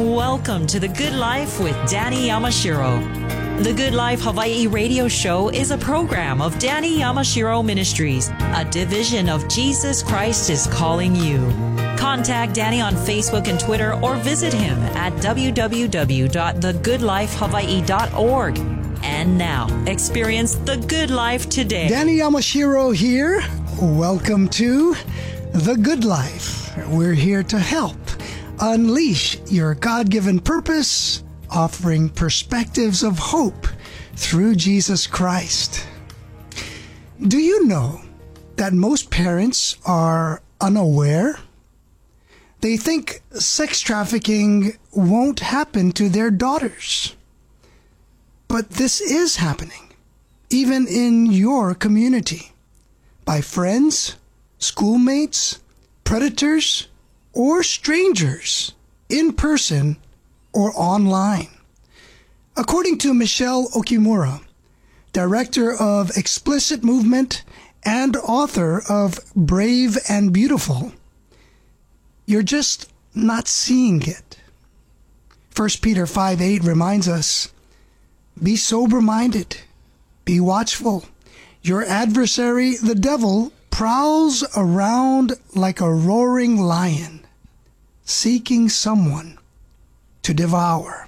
Welcome to The Good Life with Danny Yamashiro. The Good Life Hawaii radio show is a program of Danny Yamashiro Ministries, a division of Jesus Christ is Calling You. Contact Danny on Facebook and Twitter or visit him at www.thegoodlifehawaii.org. And now, experience the good life today. Danny Yamashiro here. Welcome to The Good Life. We're here to help unleash your God-given purpose, offering perspectives of hope through Jesus Christ. Do you know that most parents are unaware? They think sex trafficking won't happen to their daughters. But this is happening, even in your community, by friends, schoolmates, predators, or strangers, in person or online. According to Michelle Okimura, director of Explicit Movement and author of Brave and Beautiful, you're just not seeing it. 1 Peter 5:8 reminds us, be sober-minded, be watchful. Your adversary, the devil, prowls around like a roaring lion, seeking someone to devour.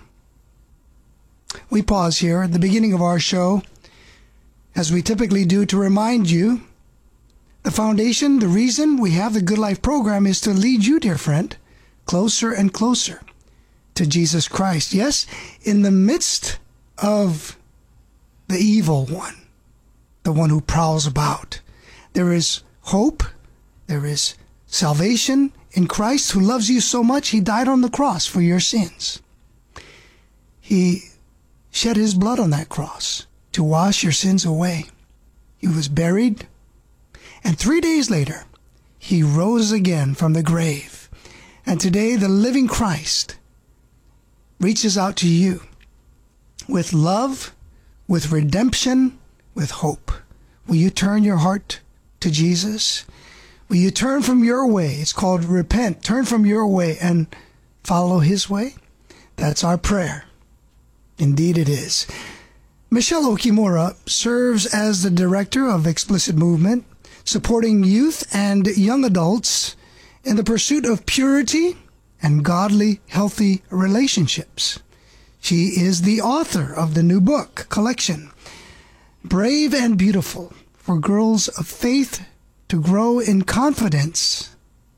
We pause here at the beginning of our show, as we typically do, to remind you the foundation, the reason we have the Good Life program is to lead you, dear friend, closer and closer to Jesus Christ. Yes, in the midst of the evil one, the one who prowls about, there is hope, there is salvation in Christ, who loves you so much, he died on the cross for your sins. He shed his blood on that cross to wash your sins away. He was buried, and 3 days later, he rose again from the grave. And today, the living Christ reaches out to you with love, with redemption, with hope. Will you turn your heart to Jesus? Will you turn from your way? It's called repent. Turn from your way and follow his way. That's our prayer. Indeed it is. Michelle Okimura serves as the director of Explicit Movement, supporting youth and young adults in the pursuit of purity and godly, healthy relationships. She is the author of the new book collection, Brave and Beautiful, for girls of faith to grow in confidence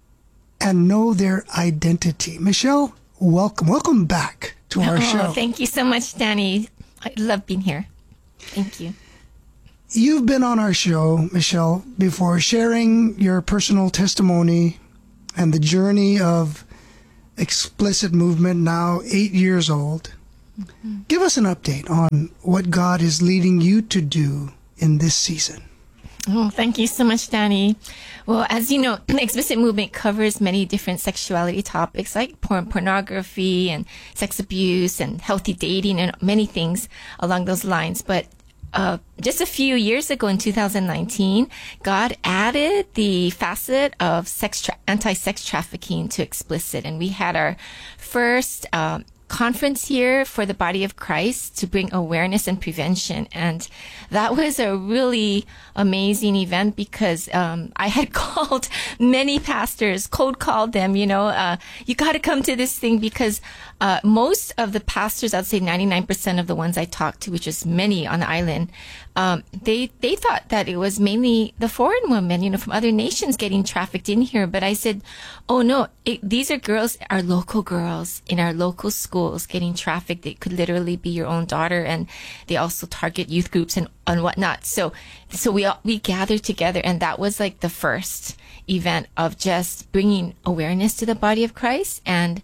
and know their identity. Michelle, welcome. Welcome back to our show. Thank you so much, Danny. I love being here. Thank you. You've been on our show, Michelle, before, sharing your personal testimony and the journey of Explicit Movement, now 8 years old. Mm-hmm. Give us an update on what God is leading you to do in this season. Oh, thank you so much, Danny. Well, as you know, the Explicit Movement covers many different sexuality topics like pornography and sex abuse and healthy dating and many things along those lines. But just a few years ago in 2019, God added the facet of anti-sex trafficking to Explicit. And we had our first conference here for the body of Christ to bring awareness and prevention. And that was a really amazing event because I had called many pastors, cold called them, you got to come to this thing because most of the pastors, I'd say 99% of the ones I talked to, which is many on the island, they thought that it was mainly the foreign women, from other nations getting trafficked in here. But I said, oh no, these are girls, our local girls in our local schools getting trafficked. It could literally be your own daughter, and they also target youth groups and whatnot. So we gathered together, and that was like the first event of just bringing awareness to the body of Christ, and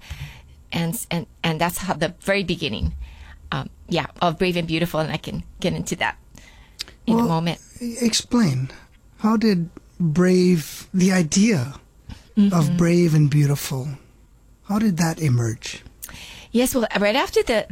that's how the very beginning, of Brave and Beautiful, and I can get into that in a moment. Explain, how did the idea of Brave and Beautiful, how did that emerge? Yes, well, right after the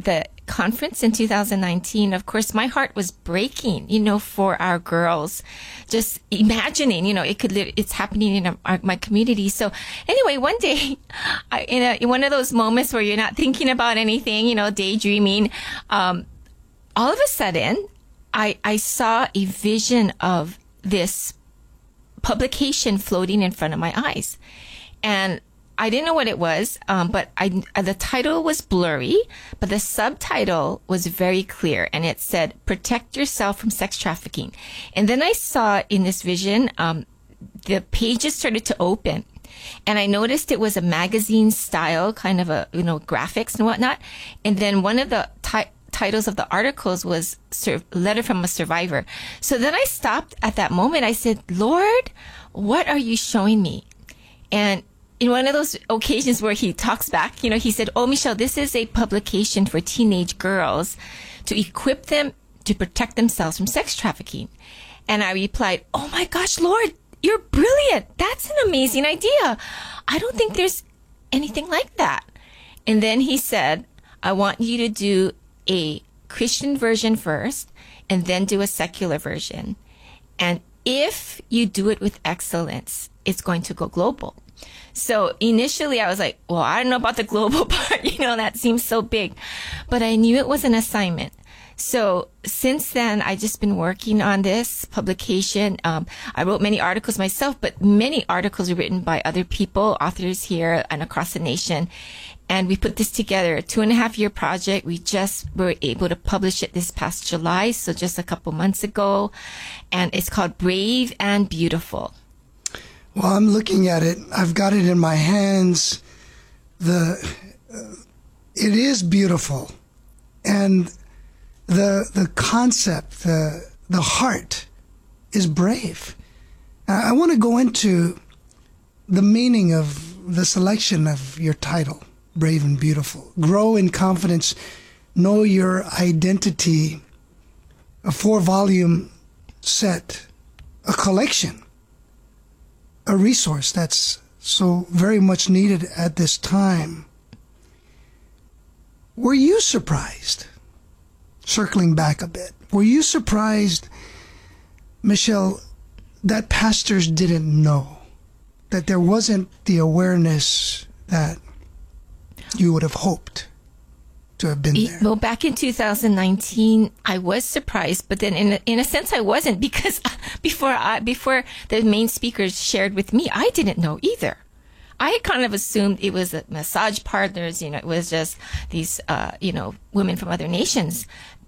conference in 2019, of course, my heart was breaking, for our girls. Just imagining, it's happening in my community. So anyway, one day, in one of those moments where you're not thinking about anything, daydreaming, all of a sudden, I saw a vision of this publication floating in front of my eyes. And I didn't know what it was, but the title was blurry, but the subtitle was very clear, and it said, "Protect yourself from sex trafficking." And then I saw in this vision, the pages started to open, and I noticed it was a magazine style, kind of graphics and whatnot. And then one of the titles of the articles was Letter from a Survivor. So then I stopped at that moment. I said, "Lord, what are you showing me?" And in one of those occasions where he talks back, he said, "Oh, Michelle, this is a publication for teenage girls to equip them to protect themselves from sex trafficking." And I replied, "Oh my gosh, Lord, you're brilliant. That's an amazing idea. I don't think there's anything like that." And then he said, "I want you to do a Christian version first and then do a secular version. And if you do it with excellence, it's going to go global." So initially I was like, well, I don't know about the global part, that seems so big, but I knew it was an assignment. So since then, I've just been working on this publication. I wrote many articles myself, but many articles are written by other people, authors here and across the nation. And we put this together, a 2.5-year project. We just were able to publish it this past July, so just a couple months ago. And it's called Brave and Beautiful. Well, I'm looking at it. I've got it in my hands. It is beautiful, and the concept, the heart, is brave. I want to go into the meaning of the selection of your title, Brave and Beautiful. Grow in confidence, know your identity. A 4-volume set, a collection. A resource that's so very much needed at this time. Were you surprised, circling back a bit, were you surprised, Michelle, that pastors didn't know, that there wasn't the awareness that you would have hoped to have been there? Well, back in 2019, I was surprised, but then in a sense I wasn't, because before the main speakers shared with me, I didn't know either. I had kind of assumed it was massage parlors, it was just these, women from other nations.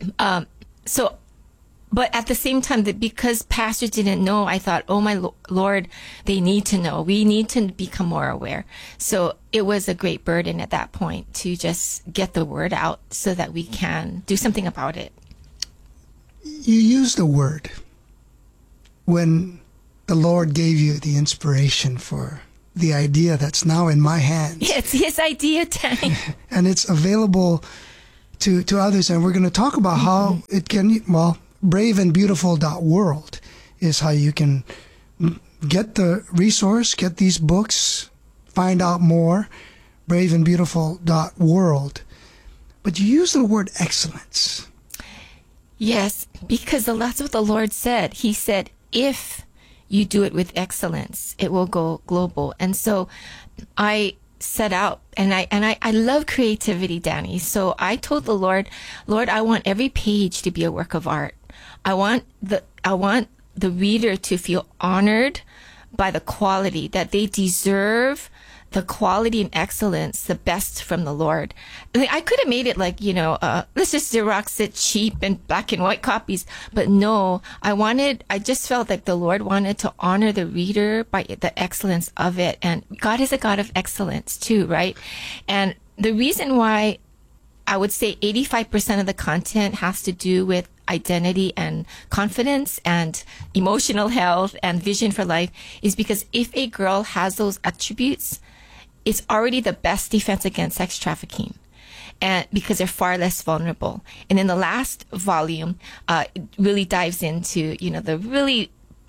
But at the same time, because pastors didn't know, I thought, oh my Lord, they need to know. We need to become more aware. So it was a great burden at that point to just get the word out so that we can do something about it. You used the word when the Lord gave you the inspiration for the idea that's now in my hands. Yeah, it's his idea, Danny. And it's available to others. And we're going to talk about how it can, braveandbeautiful.world is how you can get the resource, get these books, find out more, braveandbeautiful.world. But you use the word excellence. Yes, because that's what the Lord said. He said, if you do it with excellence, it will go global. And so I set out, and I love creativity, Danny. So I told the Lord, I want every page to be a work of art. I want the reader to feel honored by the quality, that they deserve the quality and excellence, the best from the Lord. I could have made it like, let's just Xerox it cheap and black and white copies. But no, I just felt like the Lord wanted to honor the reader by the excellence of it. And God is a God of excellence too, right? And the reason why I would say 85% of the content has to do with identity and confidence and emotional health and vision for life is because if a girl has those attributes, it's already the best defense against sex trafficking, and because they're far less vulnerable. And in the last volume, it really dives into, the really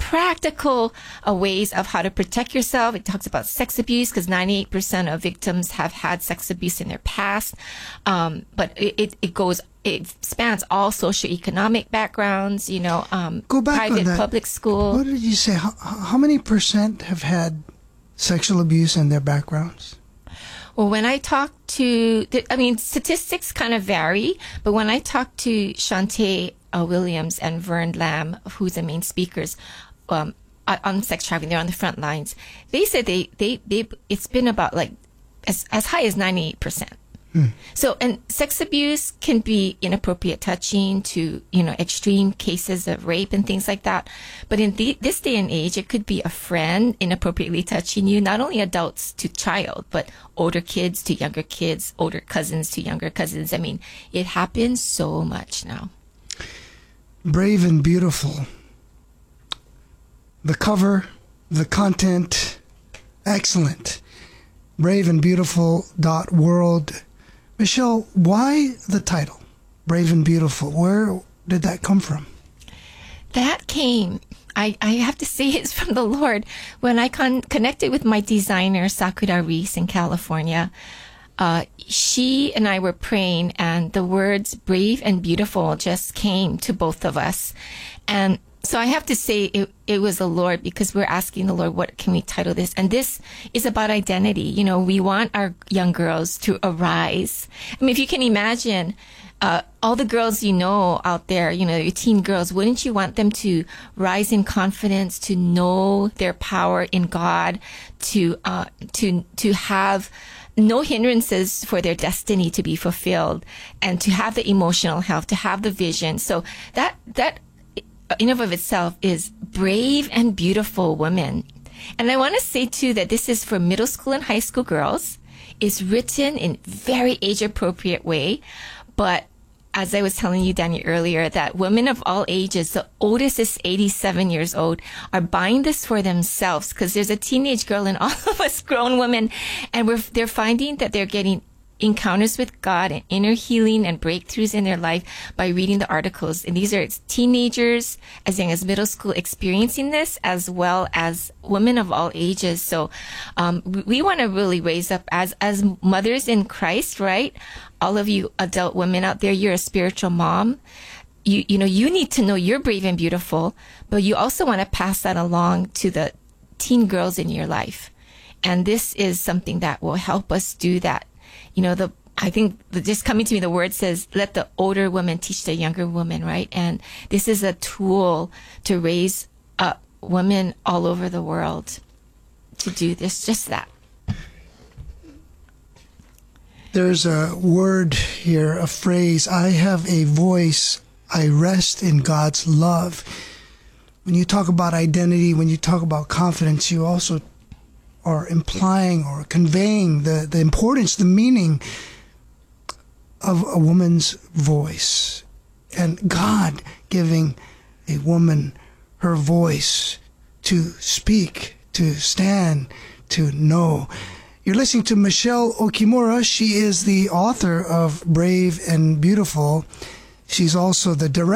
practical ways of how to protect yourself. It talks about sex abuse because 98% of victims have had sex abuse in their past. But it spans all socioeconomic backgrounds, Go back private, on that. public school. What did you say? How many percent have had sexual abuse in their backgrounds? Well, when I talk to, statistics kind of vary, but when I talk to Shantae Williams and Vern Lamb, who's the main speakers on sex trafficking, they're on the front lines. They said it's been about like as high as 98%. So, and sex abuse can be inappropriate touching to, extreme cases of rape and things like that. But in this day and age, it could be a friend inappropriately touching you, not only adults to child, but older kids to younger kids, older cousins to younger cousins. I mean, it happens so much now. Brave and Beautiful. The cover, the content, excellent. braveandbeautiful.world. Michelle, why the title, Brave and Beautiful? Where did that come from? That came, I have to say, it's from the Lord. When I connected with my designer, Sakura Reese in California, she and I were praying, and the words brave and beautiful just came to both of us. And so I have to say it was the Lord, because we're asking the Lord, what can we title this? And this is about identity. We want our young girls to arise. I mean, if you can imagine, all the girls out there, your teen girls, wouldn't you want them to rise in confidence, to know their power in God, to have no hindrances for their destiny to be fulfilled, and to have the emotional health, to have the vision. So that in and of itself is brave and beautiful women. And I want to say too that this is for middle school and high school girls. It's written in very age appropriate way, but as I was telling you, Danny, earlier, that women of all ages, the oldest is 87 years old, are buying this for themselves, because there's a teenage girl in all of us grown women, and they're finding that they're getting encounters with God and inner healing and breakthroughs in their life by reading the articles. And these are teenagers, as young as middle school, experiencing this, as well as women of all ages. So we want to really raise up as mothers in Christ, right? All of you adult women out there, you're a spiritual mom. You need to know you're brave and beautiful, but you also want to pass that along to the teen girls in your life. And this is something that will help us do that. I think just coming to me, the word says, let the older women teach the younger women, right? And this is a tool to raise up women all over the world to do this, just that. There's a word here, a phrase, I have a voice, I rest in God's love. When you talk about identity, when you talk about confidence, you also are implying or conveying the importance, the meaning of a woman's voice. And God giving a woman her voice to speak, to stand, to know. You're listening to Michelle Okimura. She is the author of Brave and Beautiful. She's also the director